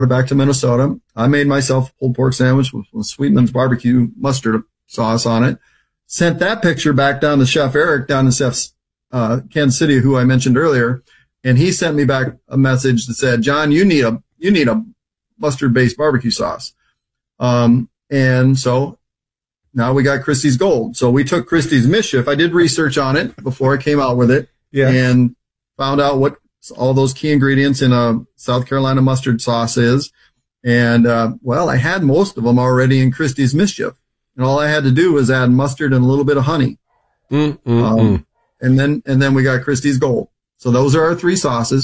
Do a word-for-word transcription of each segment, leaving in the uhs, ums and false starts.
back to Minnesota. I made myself a pulled pork sandwich with, with Sweetman's barbecue mustard sauce on it. Sent that picture back down to Chef Eric down in Chef's, uh, Kansas City, who I mentioned earlier. And he sent me back a message that said, John, you need a, you need a mustard based barbecue sauce. Um, and so now we got Christie's Gold. So we took Christie's Mischief. I did research on it before I came out with it. Yeah. And found out what all those key ingredients in a South Carolina mustard sauce is. And, uh, well, I had most of them already in Christie's Mischief. And all I had to do was add mustard and a little bit of honey. Mm, mm, um, mm. And then, and then we got Christie's Gold. So those are our three sauces.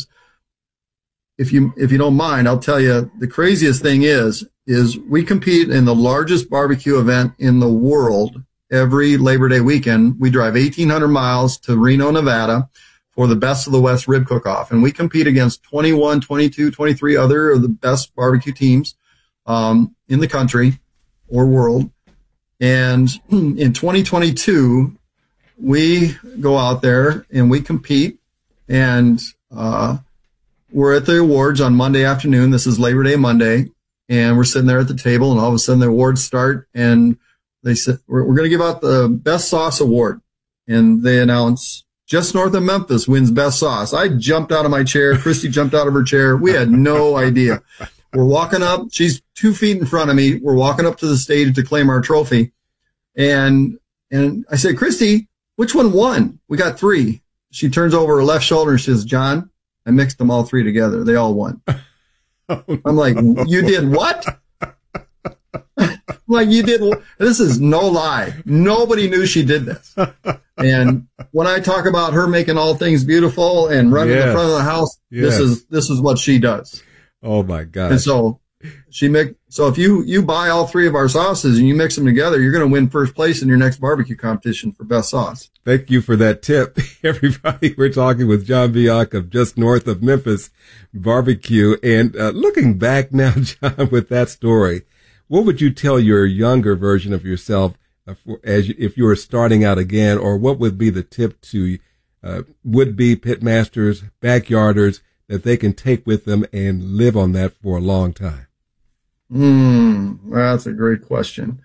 If you, if you don't mind, I'll tell you the craziest thing is, is we compete in the largest barbecue event in the world every Labor Day weekend. We drive eighteen hundred miles to Reno, Nevada for the Best of the West Rib Cook-Off. And we compete against twenty-one, twenty-two, twenty-three other of the best barbecue teams, um, in the country or world. And in twenty twenty-two, we go out there and we compete, and uh we're at the awards on Monday afternoon. This is Labor Day Monday, and we're sitting there at the table, and all of a sudden the awards start, and they said, we're, we're going to give out the Best Sauce Award. And they announce just north of Memphis wins Best Sauce. I jumped out of my chair. Christy jumped out of her chair. We had no idea. We're walking up. She's two feet in front of me. We're walking up to the stage to claim our trophy. And, and I said, Christy, which one won? We got three. She turns over her left shoulder and she says, John, I mixed them all three together. They all won. I'm like, you did what? Like, you did. This is no lie. Nobody knew she did this. And when I talk about her making all things beautiful and running yes. the front of the house, yes. this is, this is what she does. Oh my God. And so she make, so if you, you buy all three of our sauces and you mix them together, you're going to win first place in your next barbecue competition for best sauce. Thank you for that tip. Everybody, we're talking with John Biak of Just North of Memphis Barbecue. And uh, looking back now, John, with that story, what would you tell your younger version of yourself uh, for, as you, if you were starting out again, or what would be the tip to uh, would-be pitmasters, backyarders, that they can take with them and live on that for a long time? Mm, that's a great question.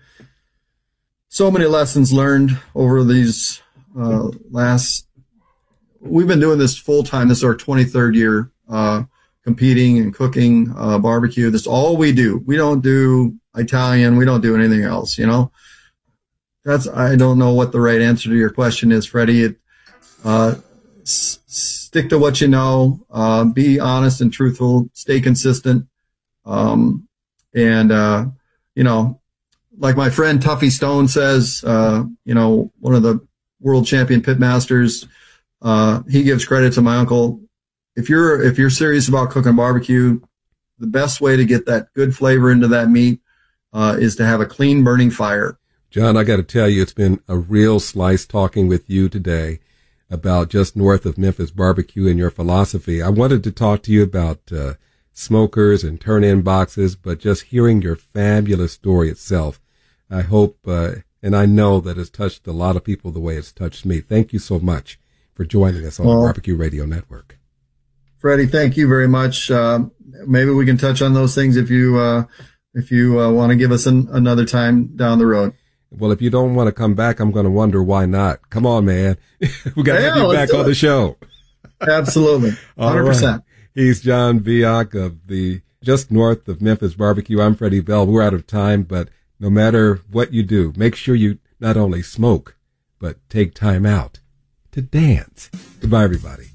So many lessons learned over these uh, last, we've been doing this full time. This is our twenty-third year, uh, competing and cooking, uh, barbecue. That's all we do. We don't do Italian. We don't do anything else, you know. That's, I don't know what the right answer to your question is, Freddie. It, uh, s- stick to what you know, uh, be honest and truthful, stay consistent. Um, and, uh, you know, like my friend Tuffy Stone says, uh, you know, one of the world champion pitmasters, uh, he gives credit to my uncle. If you're, if you're serious about cooking barbecue, the best way to get that good flavor into that meat, uh, is to have a clean burning fire. John, I got to tell you, it's been a real slice talking with you today about Just North of Memphis Barbecue and your philosophy. I wanted to talk to you about, uh, smokers and turn-in boxes, but just hearing your fabulous story itself, I hope, uh, and I know that it's touched a lot of people the way it's touched me. Thank you so much for joining us on well, the Barbecue Radio Network. Freddie, thank you very much. Uh, maybe we can touch on those things if you, uh, if you uh, want to give us an, another time down the road. Well, if you don't want to come back, I'm going to wonder why not. Come on, man. We got to yeah, have you back on it. The show. Absolutely. one hundred percent. Right. He's John Biak of the Just North of Memphis Barbecue. I'm Freddie Bell. We're out of time, but no matter what you do, make sure you not only smoke, but take time out to dance. Goodbye, everybody.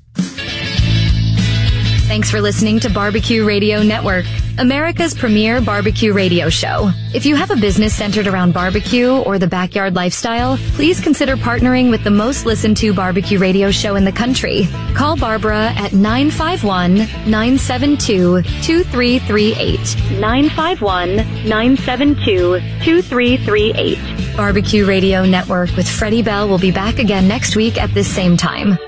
Thanks for listening to Barbecue Radio Network, America's premier barbecue radio show. If you have a business centered around barbecue or the backyard lifestyle, please consider partnering with the most listened to barbecue radio show in the country. Call Barbara at nine five one, nine seven two, two three three eight. nine five one, nine seven two, two three three eight. Barbecue Radio Network with Freddie Bell will be back again next week at this same time.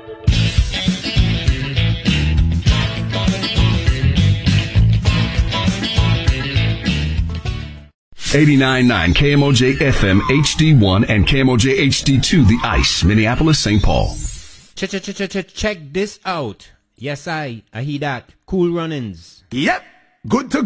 eighty-nine point nine K M O J F M H D one and K M O J H D two, The Ice, Minneapolis, Saint Paul. Check this out. Yes, I, I hear that. Cool Runnings. Yep. Good to go.